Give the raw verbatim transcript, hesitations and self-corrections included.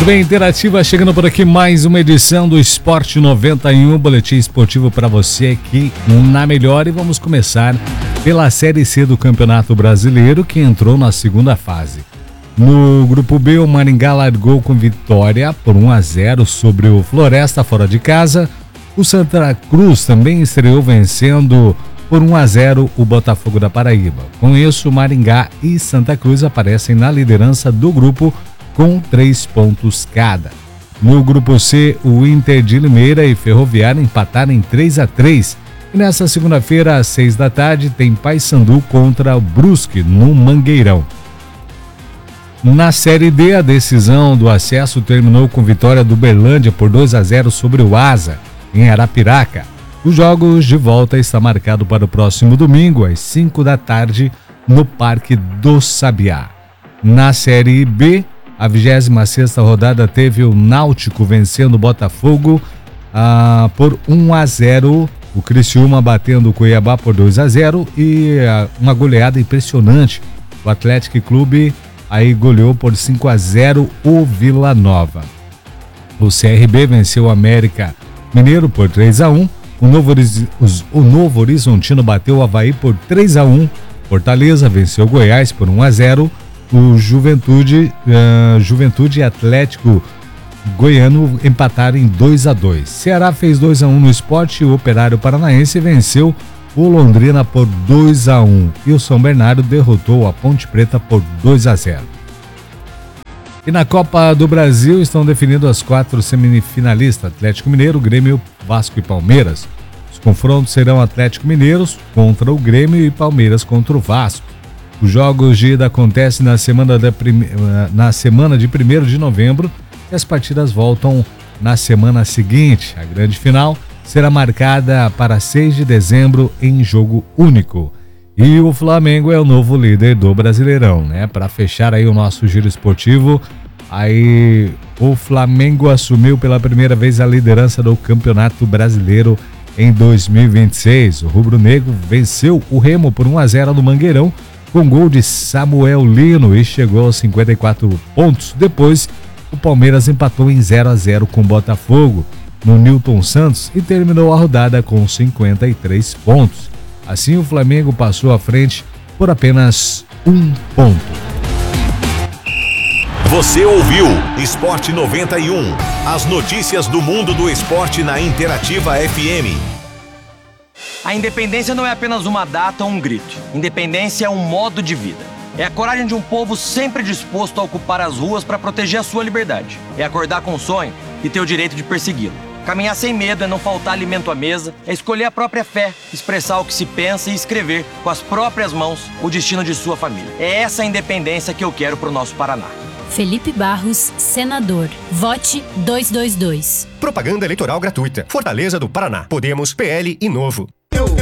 Muito bem, Interativa chegando por aqui, mais uma edição do Esporte noventa e um, boletim esportivo para você aqui na melhor. E vamos começar pela Série C do Campeonato Brasileiro, que entrou na segunda fase. No grupo B, o Maringá largou com vitória por um a zero sobre o Floresta fora de casa. O Santa Cruz também estreou vencendo por um a zero o Botafogo da Paraíba. Com isso, Maringá e Santa Cruz aparecem na liderança do grupo com três pontos cada. No grupo C, o Inter de Limeira e Ferroviária empataram em três a três. E nessa segunda-feira, às seis da tarde, tem Paysandu contra o Brusque, no Mangueirão. Na Série D, a decisão do acesso terminou com vitória do Uberlândia por dois a zero sobre o Asa, em Arapiraca. Os jogos de volta está marcado para o próximo domingo, às cinco da tarde, no Parque do Sabiá. Na Série B, a vigésima sexta rodada teve o Náutico vencendo o Botafogo ah, por um a zero, o Criciúma batendo o Cuiabá por dois a zero e ah, uma goleada impressionante. O Atlético Clube aí goleou por cinco a zero o Vila Nova. O C R B venceu o América Mineiro por três a um, o Novo, Horiz... o Novo Horizontino bateu o Avaí por três a um, Fortaleza venceu o Goiás por um a zero, o Juventude, uh, Juventude e Atlético Goiano empataram em dois a dois. Ceará fez dois a um no Sport e o Operário Paranaense venceu o Londrina por dois a um e o São Bernardo derrotou a Ponte Preta por dois a zero. E na Copa do Brasil estão definidas as quatro semifinalistas: Atlético Mineiro, Grêmio, Vasco e Palmeiras. Os confrontos serão Atlético Mineiro contra o Grêmio e Palmeiras contra o Vasco. Os jogos de ida acontecem na semana, da prime... na semana de primeiro de novembro e as partidas voltam na semana seguinte. A grande final será marcada para seis de dezembro em jogo único. E o Flamengo é o novo líder do Brasileirão, né? Para fechar aí o nosso giro esportivo, aí o Flamengo assumiu pela primeira vez a liderança do Campeonato Brasileiro em dois mil e vinte e seis. O rubro-negro venceu o Remo por um a zero no Mangueirão, com gol de Samuel Lino e chegou aos cinquenta e quatro pontos. Depois, o Palmeiras empatou em zero a zero com o Botafogo no Newton Santos e terminou a rodada com cinquenta e três pontos. Assim, o Flamengo passou à frente por apenas um ponto. Você ouviu Esporte noventa e um, as notícias do mundo do esporte na Interativa F M. A independência não é apenas uma data ou um grito. Independência é um modo de vida. É a coragem de um povo sempre disposto a ocupar as ruas para proteger a sua liberdade. É acordar com um sonho e ter o direito de persegui-lo. Caminhar sem medo é não faltar alimento à mesa, é escolher a própria fé, expressar o que se pensa e escrever com as próprias mãos o destino de sua família. É essa a independência que eu quero para o nosso Paraná. Felipe Barros, senador. Vote duzentos e vinte e dois. Propaganda eleitoral gratuita. Fortaleza do Paraná. Podemos, P L e Novo.